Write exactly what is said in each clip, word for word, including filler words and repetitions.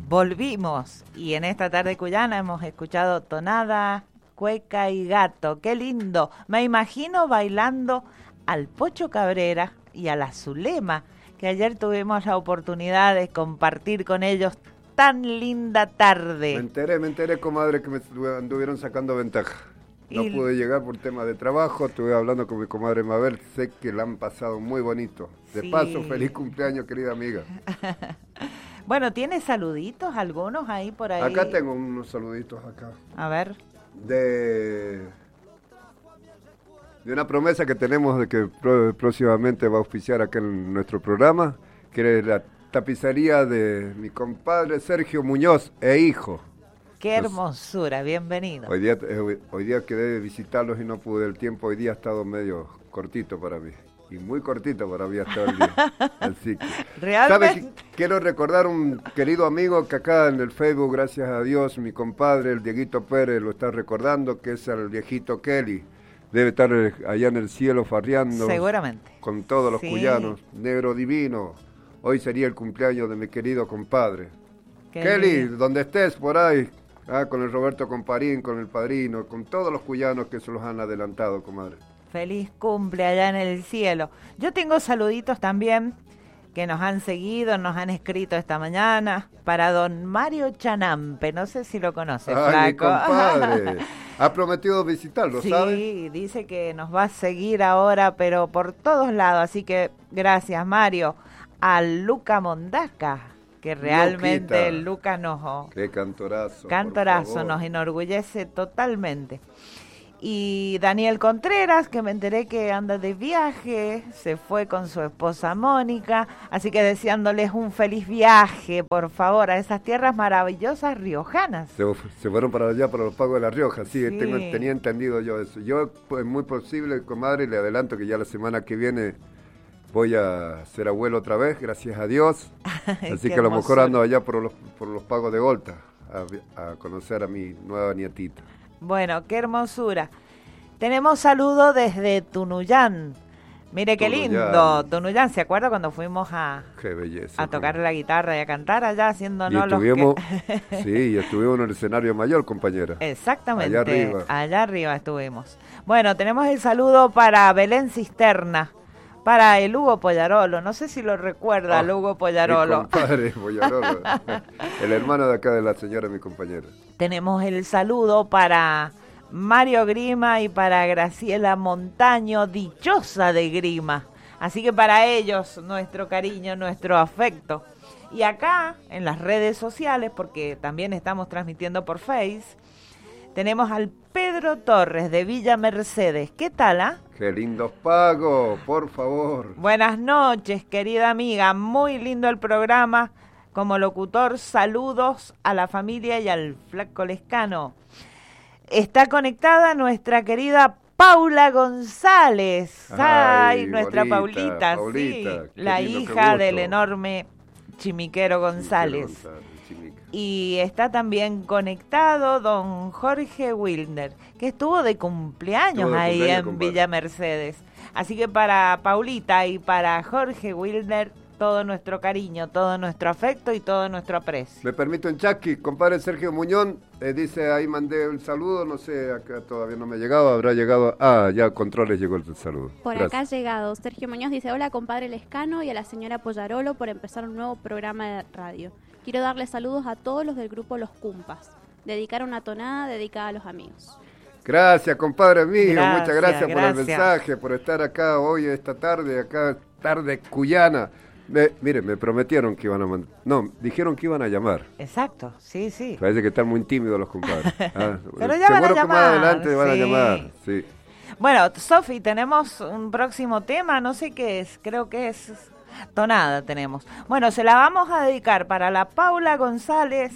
Volvimos y en esta tarde cuyana hemos escuchado tonada, cueca y gato. ¡Qué lindo! Me imagino bailando al Pocho Cabrera y a la Zulema, que ayer tuvimos la oportunidad de compartir con ellos tan linda tarde. Me enteré, me enteré, comadre, que me anduvieron sacando ventaja. No y... pude llegar por tema de trabajo, estuve hablando con mi comadre Mabel, sé que la han pasado muy bonito. De sí. paso, feliz cumpleaños, querida amiga. Bueno, ¿tiene saluditos algunos ahí por ahí? Acá tengo unos saluditos acá. A ver. De, de una promesa que tenemos de que pro, próximamente va a auspiciar acá en nuestro programa, que es la tapicería de mi compadre Sergio Muñoz e hijo. ¡Qué hermosura! Bienvenido. Hoy día, hoy, hoy día quedé visitarlos y no pude, el tiempo hoy día ha estado medio cortito para mí. Y muy cortito para mí hasta el día. Así que, ¿realmente? ¿sabe? Quiero recordar un querido amigo que acá en el Facebook, gracias a Dios, mi compadre, el Dieguito Pérez, lo está recordando, que es el viejito Kelly. Debe estar allá en el cielo farreando. Seguramente. Con todos los sí. cuyanos. Negro divino. Hoy sería el cumpleaños de mi querido compadre. Qué Kelly, lindo. Donde estés por ahí, ah, con el Roberto Comparín, con el padrino, con todos los cuyanos que se los han adelantado, comadre. Feliz cumple allá en el cielo. Yo tengo saluditos también que nos han seguido, nos han escrito esta mañana. Para don Mario Chanampe, no sé si lo conoce, Ay, flaco. Mi compadre. Ha prometido visitarlo, sí, ¿sabe? Sí, dice que nos va a seguir ahora, pero por todos lados. Así que gracias, Mario. A Luca Mondaca, que realmente Luquita. el Luca nos... Qué cantorazo. Cantorazo, nos enorgullece totalmente. Y Daniel Contreras, que me enteré que anda de viaje, se fue con su esposa Mónica, así que deseándoles un feliz viaje, por favor, a esas tierras maravillosas riojanas. Se, se fueron para allá, para los pagos de La Rioja, sí, sí. Tengo, tenía entendido yo eso. Yo, pues muy posible, comadre, le adelanto que ya la semana que viene voy a ser abuelo otra vez, gracias a Dios, así que a lo mejor ando allá por los, por los pagos de Volta, a, a conocer a mi nueva nietita. Bueno, qué hermosura. Tenemos saludo desde Tunuyán. Mire qué Tunuyán. lindo. Tunuyán, ¿se acuerda cuando fuimos a, qué belleza, a tocar la guitarra y a cantar allá haciéndonos y estuvimos, los que... Sí, y estuvimos en el escenario mayor, compañera. Exactamente. Allá arriba. Allá arriba estuvimos. Bueno, tenemos el saludo para Belén Cisterna, para el Hugo Pollarolo. No sé si lo recuerda, oh, el Hugo Pollarolo. Mi compadre Pollarolo. El hermano de acá de la señora, mi compañera. Tenemos el saludo para Mario Grima y para Graciela Montaño, dichosa de Grima. Así que para ellos, nuestro cariño, nuestro afecto. Y acá, en las redes sociales, porque también estamos transmitiendo por Face, tenemos al Pedro Torres de Villa Mercedes. ¿Qué tal, ah? ¡Qué lindos pagos, por favor! Buenas noches, querida amiga. Muy lindo el programa. Como locutor, saludos a la familia y al flaco Lescano. Está conectada nuestra querida Paula González. Ay, Ay nuestra bonita, Paulita, Paulita, sí, la hija del enorme Chimiquero González. Chimiquero González, y está también conectado don Jorge Wilder, que estuvo de cumpleaños estuvo de ahí cumpleaños, en compadre. Villa Mercedes. Así que para Paulita y para Jorge Wilder, todo nuestro cariño, todo nuestro afecto y todo nuestro aprecio. Me permito en Chaki, compadre Sergio Muñoz, eh, dice, ahí mandé un saludo, no sé, acá todavía no me ha llegado, habrá llegado, ah, ya Controles llegó el saludo. Por Gracias. Acá ha llegado, Sergio Muñoz dice, hola compadre Lescano y a la señora Pollarolo por empezar un nuevo programa de radio. Quiero darle saludos a todos los del grupo Los Cumpas, dedicar una tonada dedicada a los amigos. Gracias, compadre mío, gracias, muchas gracias, gracias por el mensaje, por estar acá hoy, esta tarde, acá, tarde cuyana. Me, mire, me prometieron que iban a mandar, no, dijeron que iban a llamar. Exacto, sí, sí. Parece que están muy tímidos los compadres. Ah, pero ya van a llamar. Que más adelante sí. van a llamar, sí. Bueno, Sofi, tenemos un próximo tema, no sé qué es, creo que es tonada tenemos. Bueno, se la vamos a dedicar para la Paula González,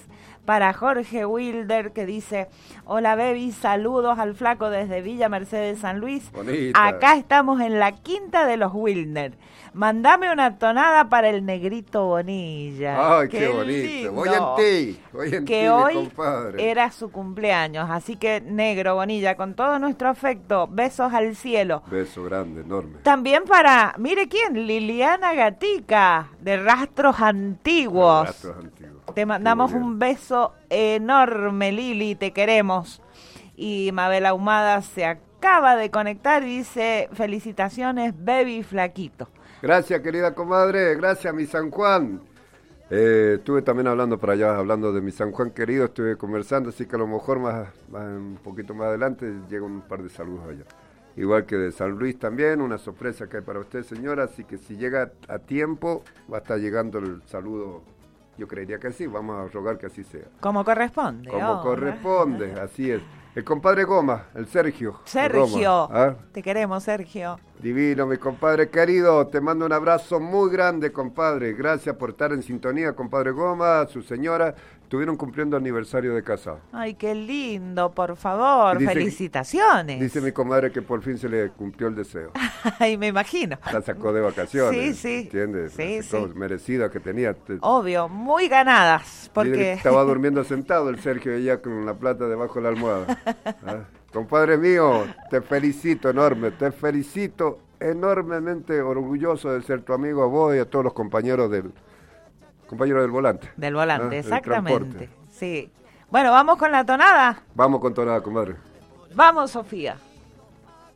para Jorge Wilder, que dice, hola Bebi, saludos al flaco desde Villa Mercedes San Luis. Bonita. Acá estamos en la quinta de los Wilder. Mandame una tonada para el negrito Bonilla. Ay, qué, qué bonito. Lindo. Voy en ti, voy en que ti, hoy mi compadre. Era su cumpleaños, así que negro Bonilla, con todo nuestro afecto, besos al cielo. Beso grande, enorme. También para, mire quién, Liliana Gatica, de Rastros Antiguos. Rastros Antiguos. Te mandamos un beso enorme, Lili, te queremos. Y Mabel Ahumada se acaba de conectar y dice, felicitaciones, Bebi Flaquito. Gracias, querida comadre, gracias, mi San Juan. Eh, estuve también hablando para allá, hablando de mi San Juan querido, estuve conversando, así que a lo mejor más, más un poquito más adelante llega un par de saludos allá. Igual que de San Luis también, una sorpresa que hay para usted, señora, así que si llega a tiempo, va a estar llegando el saludo, yo creería que sí, vamos a rogar que así sea. Como corresponde. Como oh, corresponde, así es. El compadre Goma, el Sergio. Sergio, Roma, ¿ah? Te queremos, Sergio. Divino, mi compadre querido, te mando un abrazo muy grande, compadre. Gracias por estar en sintonía, compadre Goma, su señora. Estuvieron cumpliendo aniversario de casado. Ay, qué lindo, por favor, dice, felicitaciones. Dice mi comadre que por fin se le cumplió el deseo. Ay, me imagino. La sacó de vacaciones. Sí, sí. ¿Entiendes? Sí, sí. Merecida que tenía. Obvio, muy ganadas, porque... Estaba durmiendo sentado el Sergio allá con la plata debajo de la almohada. ¿Ah? Compadre mío, te felicito enorme, te felicito enormemente orgulloso de ser tu amigo, a vos y a todos los compañeros del compañeros del volante. Del volante, ¿Ah? exactamente. Sí. Bueno, vamos con la tonada. Vamos con tonada, comadre. Vamos, Sofía.